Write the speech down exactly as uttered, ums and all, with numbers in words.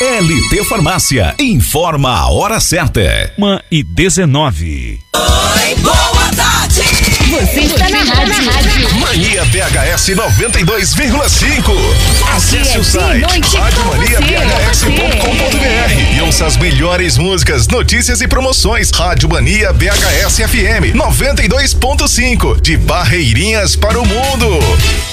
L T Farmácia, informa a hora certa. Uma e dezenove. Oi, boa tarde. Você está na rádio. rádio. Mania B H S noventa e dois vírgula cinco. Acesse o site rádio mania b h s ponto com ponto b r e ouça as melhores músicas, notícias e promoções. Rádio Mania B H S F M noventa e dois ponto cinco, de Barreirinhas para o mundo.